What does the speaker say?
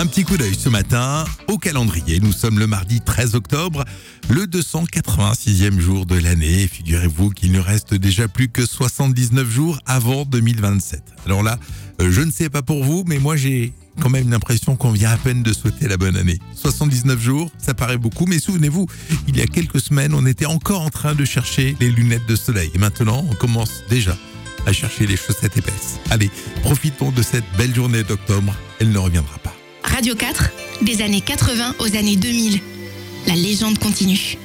Un petit coup d'œil ce matin au calendrier. Nous sommes le mardi 13 octobre, le 286e jour de l'année. Figurez-vous qu'il ne reste déjà plus que 79 jours avant 2027. Alors là, je ne sais pas pour vous, mais moi j'ai quand même l'impression qu'on vient à peine de souhaiter la bonne année. 79 jours, ça paraît beaucoup, mais souvenez-vous, il y a quelques semaines, on était encore en train de chercher les lunettes de soleil. Et maintenant, on commence déjà à chercher les chaussettes épaisses. Allez, profitons de cette belle journée d'octobre, elle ne reviendra pas. Radio 4, des années 80 aux années 2000. La légende continue.